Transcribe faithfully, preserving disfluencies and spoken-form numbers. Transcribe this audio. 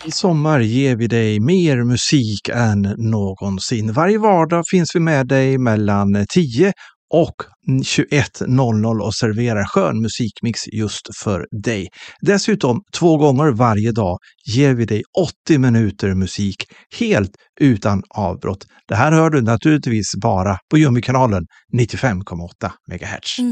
I sommar ger vi dig mer musik än någonsin. Varje vardag finns vi med dig mellan tio och tjugoett noll noll och serverar skön musikmix just för dig. Dessutom två gånger varje dag ger vi dig åttio minuter musik helt utan avbrott. Det här hör du naturligtvis bara på Jummi-kanalen nittiofem komma åtta megahertz. Mm.